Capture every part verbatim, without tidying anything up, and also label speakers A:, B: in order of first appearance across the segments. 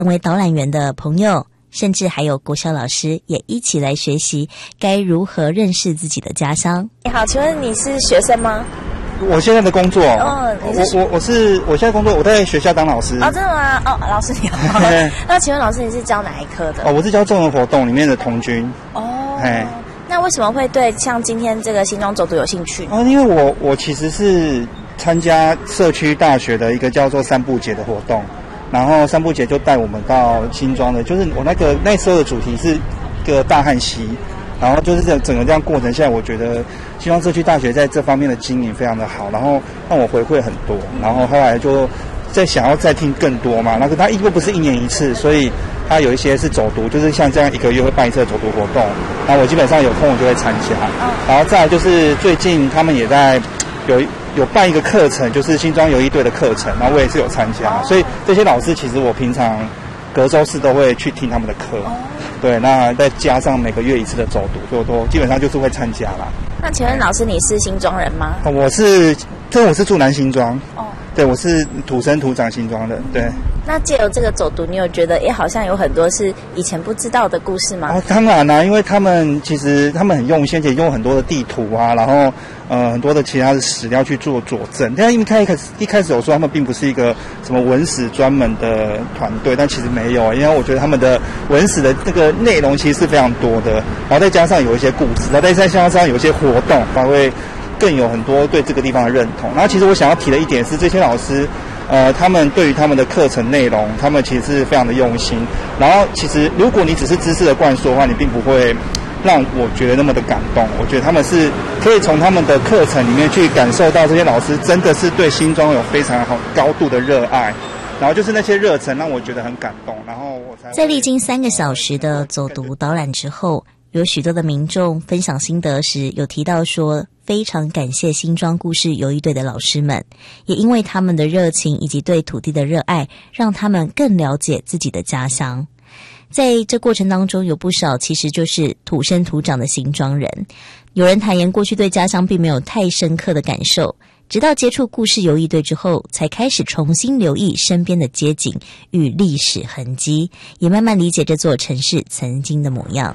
A: 成为导览员的朋友，甚至还有国小老师也一起来学习该如何认识自己的家乡。你好，请问你是学生吗？
B: 我现在的工作，
A: 哦，你是
B: 我我我是我现在工作，我在学校当老师。
A: 哦，真的吗？哦，老师你好。那请问老师你是教哪一科的？
B: 哦，我是教综合活动里面的童军。
A: 哦，哎，那为什么会对像今天这个新庄走读有兴趣呢？
B: 哦，因为我我其实是参加社区大学的一个叫做三步节的活动，然后三步节就带我们到新庄的，就是我那个那时候的主题是一个大汉溪。然后就是这整个这样过程下来，我觉得新庄社区大学在这方面的经营非常的好，然后让我回馈很多，然后后来就再想要再听更多嘛。那个他因为不是一年一次，所以他有一些是走读，就是像这样一个月会办一次的走读活动，然后我基本上有空我就会参加。然后再来就是最近他们也在有有办一个课程，就是新庄游艺队的课程，然后我也是有参加，所以这些老师其实我平常隔周四都会去听他们的课。对，那再加上每个月一次的走读，所以我都基本上就是会参加啦。
A: 那请问老师，你是新庄人吗？
B: 哦、我是，这我是住南新庄。哦，对，我是土生土长新庄的。对。
A: 那借由这个走读，你有觉得，哎，好像有很多是以前不知道的故事吗？
B: 哦，当然啦、啊，因为他们其实他们很用心，而且用很多的地图啊，然后呃很多的其他的史料去做佐证。但因为他一开始一开始我说他们并不是一个什么文史专门的团队，但其实没有，因为我觉得他们的文史的这个内容其实是非常多的，然后再加上有一些故事，然后再加上有一些活动，才会更有很多对这个地方的认同。然后其实我想要提的一点是，这些老师。呃，他们对于他们的课程内容，他们其实是非常的用心。然后，其实如果你只是知识的灌输的话，你并不会让我觉得那么的感动。我觉得他们是可以从他们的课程里面去感受到这些老师真的是对新庄有非常好高度的热爱。然后就是那些热忱让我觉得很感动。然后我才
A: 在历经三个小时的走读导览之后，有许多的民众分享心得时，有提到说。非常感谢新庄故事游艺队的老师们，也因为他们的热情以及对土地的热爱，让他们更了解自己的家乡。在这过程当中，有不少其实就是土生土长的新庄人。有人坦言过去对家乡并没有太深刻的感受，直到接触故事游艺队之后，才开始重新留意身边的街景与历史痕迹，也慢慢理解这座城市曾经的模样。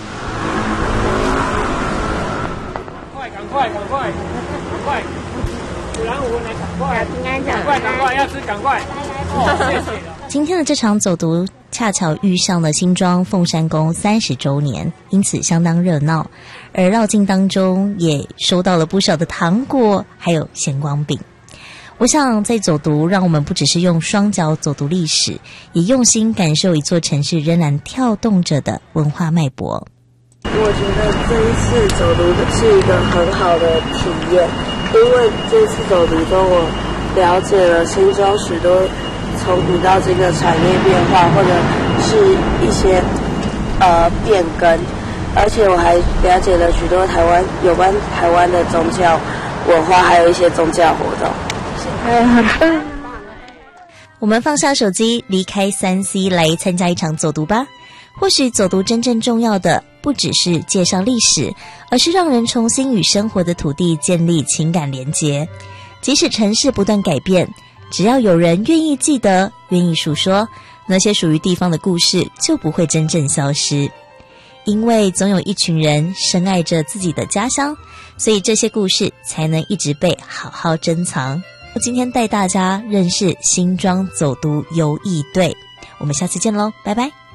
C: 赶快，赶快，赶快！不然我们来赶快，平安讲，赶快，赶快，要吃赶快！谢谢。
A: 今天的这场走读恰巧遇上了新庄凤山宫三十周年，因此相当热闹。而绕境当中也收到了不少的糖果，还有咸光饼。我想在走读，让我们不只是用双脚走读历史，也用心感受一座城市仍然跳动着的文化脉搏。
D: 我觉得这一次走读是一个很好的体验，因为这次走读中我了解了新庄许多从古到今的产业变化，或者是一些呃变更，而且我还了解了许多台湾有关台湾的宗教文化，还有一些宗教活动。
A: 我们放下手机，离开三 C 来参加一场走读吧。或许走读真正重要的不只是介绍历史，而是让人重新与生活的土地建立情感连结。即使城市不断改变，只要有人愿意记得，愿意述说，那些属于地方的故事就不会真正消失。因为总有一群人深爱着自己的家乡，所以这些故事才能一直被好好珍藏。今天带大家认识新庄走读游艺队，我们下次见咯，拜拜。